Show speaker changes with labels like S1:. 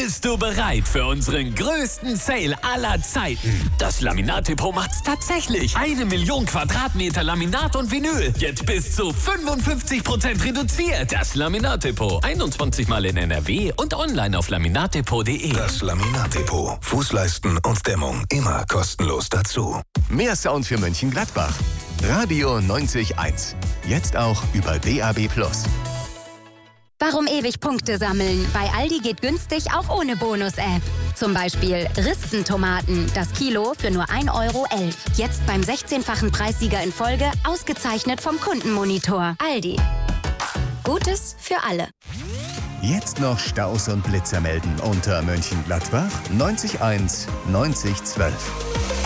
S1: Bist du bereit für unseren größten Sale aller Zeiten? Das Laminat-Depot macht's tatsächlich. 1 Million Quadratmeter Laminat und Vinyl. Jetzt bis zu 55% reduziert. Das Laminat-Depot. 21 Mal in NRW und online auf laminatdepot.de.
S2: Das Laminat-Depot. Fußleisten und Dämmung immer kostenlos dazu.
S3: Mehr Sound für Mönchengladbach. Radio 90.1. Jetzt auch über DAB+.
S4: Warum ewig Punkte sammeln? Bei Aldi geht günstig auch ohne Bonus-App. Zum Beispiel Ristentomaten, das Kilo für nur 1,11 €. Jetzt beim 16-fachen Preissieger in Folge, ausgezeichnet vom Kundenmonitor. Aldi. Gutes für alle.
S3: Jetzt noch Staus und Blitzer melden unter Mönchengladbach 90.1 9012.